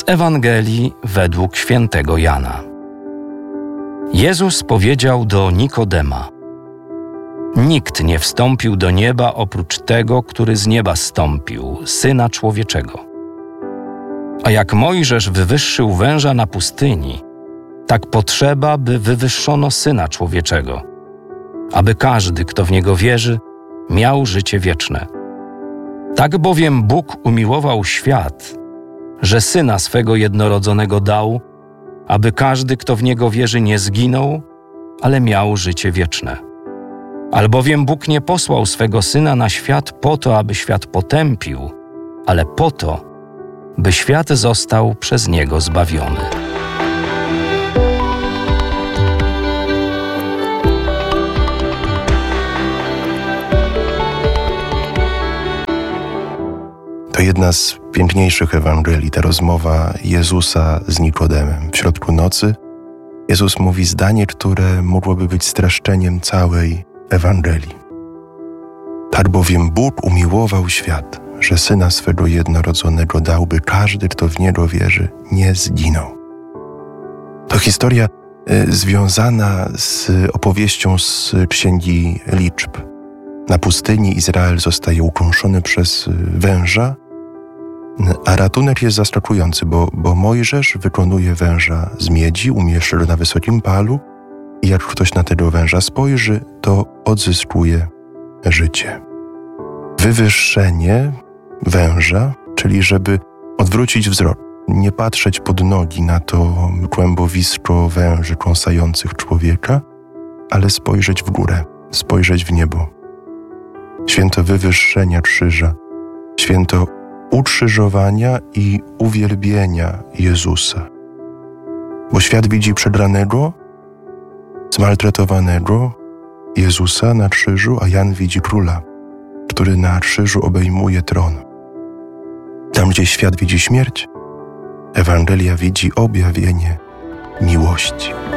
Ewangelii według świętego Jana. Jezus powiedział do Nikodema: Nikt nie wstąpił do nieba oprócz tego, który z nieba zstąpił, Syna Człowieczego. A jak Mojżesz wywyższył węża na pustyni, tak potrzeba, by wywyższono Syna Człowieczego, aby każdy, kto w Niego wierzy, miał życie wieczne. Tak bowiem Bóg umiłował świat, że Syna swego jednorodzonego dał, aby każdy, kto w Niego wierzy, nie zginął, ale miał życie wieczne. Albowiem Bóg nie posłał swego Syna na świat po to, aby świat potępił, ale po to, by świat został przez Niego zbawiony. To jedna z piękniejszych Ewangelii, ta rozmowa Jezusa z Nikodemem. W środku nocy Jezus mówi zdanie, które mogłoby być streszczeniem całej Ewangelii. Tak bowiem Bóg umiłował świat, że Syna swego jednorodzonego dał, by każdy, kto w Niego wierzy, nie zginął. To historia związana z opowieścią z Księgi Liczb. Na pustyni Izrael zostaje ukąszony przez węża, a ratunek jest zaskakujący, bo Mojżesz wykonuje węża z miedzi, umieszcza go na wysokim palu i jak ktoś na tego węża spojrzy, to odzyskuje życie. Wywyższenie węża, czyli żeby odwrócić wzrok, nie patrzeć pod nogi na to kłębowisko węży kąsających człowieka, ale spojrzeć w górę, spojrzeć w niebo. Święto wywyższenia krzyża, święto ukrzyżowania i uwielbienia Jezusa. Bo świat widzi przegranego, zmaltretowanego Jezusa na krzyżu, a Jan widzi króla, który na krzyżu obejmuje tron. Tam, gdzie świat widzi śmierć, Ewangelia widzi objawienie miłości.